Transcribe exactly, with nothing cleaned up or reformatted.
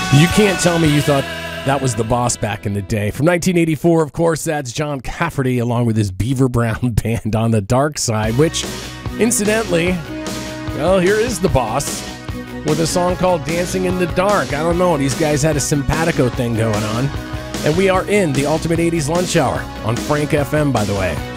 You can't tell me you thought that was The Boss back in the day. From nineteen eighty-four, of course, that's John Cafferty along with his Beaver Brown Band on the Dark Side, which, incidentally, well, here is The Boss with a song called Dancing in the Dark. I don't know, these guys had a simpatico thing going on. And we are in the Ultimate eighties Lunch Hour on Frank F M, by the way.